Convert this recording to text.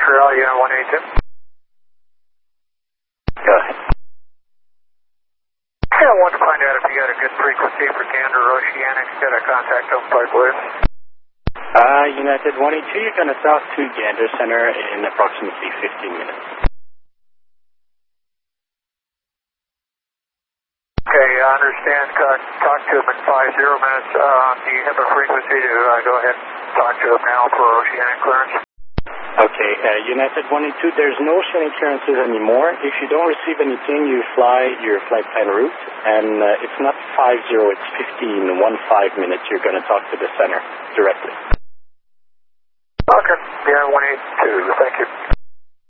Montreal, yeah, 182. Go ahead. Yeah, I want to find out if you got a good frequency for Gander Oceanics. Got a contact on Flight Blue. United 182, you're going to talk to Gander Center in approximately 15 minutes. Okay, I understand. Talk to him in 50 minutes. Do you have a frequency to go ahead and talk to him now for oceanic clearance? Okay, United 182, there's no oceanic clearances anymore. If you don't receive anything, you fly your flight plan route, and it's not 50, it's 15 minutes. You're going to talk to the center directly. Okay, yeah, 182, thank you.